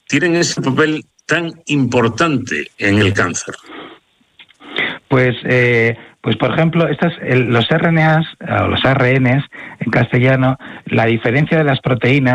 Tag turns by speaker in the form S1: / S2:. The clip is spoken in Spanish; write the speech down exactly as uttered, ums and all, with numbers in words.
S1: tienen ese papel tan importante en el cáncer?
S2: Pues, eh, pues por ejemplo, estas, el, los R N As, o los A R Ns en castellano, la diferencia de las proteínas